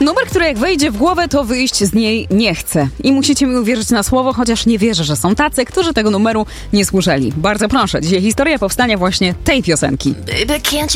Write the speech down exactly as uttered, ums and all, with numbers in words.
Numer, który jak wejdzie w głowę, to wyjść z niej nie chce. I musicie mi uwierzyć na słowo, chociaż nie wierzę, że są tacy, którzy tego numeru nie słyszeli. Bardzo proszę, dzisiaj historia powstania właśnie tej piosenki. Baby, can't